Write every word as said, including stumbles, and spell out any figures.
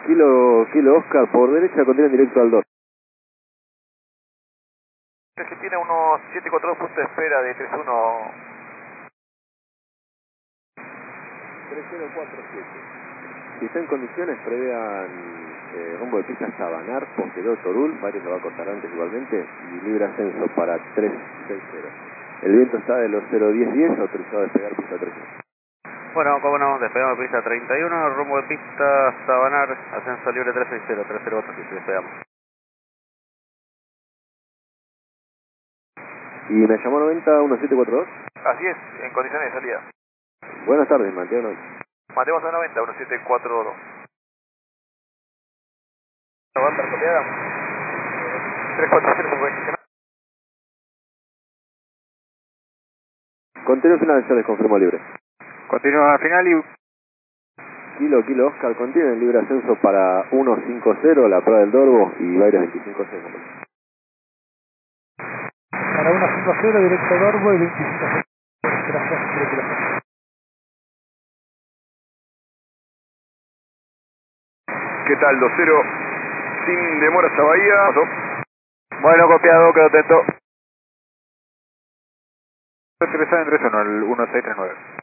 Kilo, kilo Oscar, por derecha continúa directo al dos. Argentina uno siete cuatro dos, punto de espera de tres uno. tres cero cuatro siete. Si está en condiciones, prevean eh, rumbo de pista Sabanar, posterior Torul, varios lo va a cortar antes igualmente, y libre ascenso para tres seis cero. El viento está de los cero diez diez, autorizado a despegar pista trece. Bueno, como no, despegamos pista treinta y uno, rumbo de pista Sabanar, ascenso libre tres seis cero, tres cero cuatro siete, despegamos. ¿Y me llamó noventa uno siete cuatro dos? Así es, en condiciones de salida. Buenas tardes, Mateo Noy. Matemos a noventa uno siete cuatro dos. Banda copiada. tres cuatro cero cincuenta. Continúo final, ya les confirmo libre. Continúa final y... Kilo, kilo Oscar, contiene libre ascenso para uno cinco cero, la prueba del Dorbo, y Baires veinticinco seis. Para uno cinco cero, directo Dorbo y veinticinco cero. Gracias, tripulación. ¿Qué tal? dos cero, sin demora hasta Bahía. Bueno, copiado, quedo atento. Interesado en tres uno, el uno seis tres nueve.